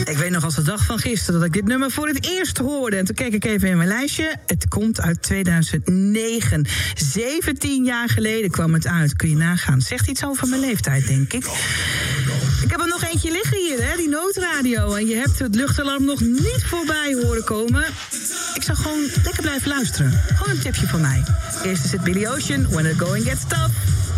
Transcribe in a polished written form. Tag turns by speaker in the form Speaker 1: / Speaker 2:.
Speaker 1: Ik weet nog als de dag van gisteren dat ik dit nummer voor het eerst hoorde. En toen keek ik even in mijn lijstje. Het komt uit 2009. 17 jaar geleden kwam het uit. Kun je nagaan. Zegt iets over mijn leeftijd, denk ik. Ik heb er nog eentje liggen hier, hè, die noodradio. En je hebt het luchtalarm nog niet voorbij horen komen. Ik zou gewoon lekker blijven luisteren. Gewoon een tipje van mij. Eerst is het Billy Ocean, When the Going Gets Tough.